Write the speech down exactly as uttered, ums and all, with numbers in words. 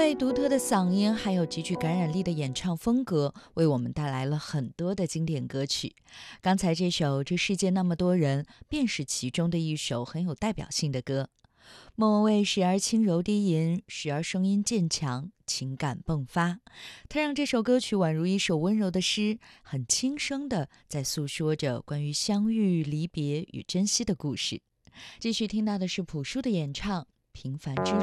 为独特的嗓音还有极具感染力的演唱风格，为我们带来了很多的经典歌曲。刚才这首《这世界那么多人》便是其中的一首很有代表性的歌。莫文蔚时而轻柔低吟，时而声音渐强，情感迸发。他让这首歌曲宛如一首温柔的诗，很轻声地在诉说着关于相遇、离别与珍惜的故事。继续听到的是朴树的演唱《平凡之路》。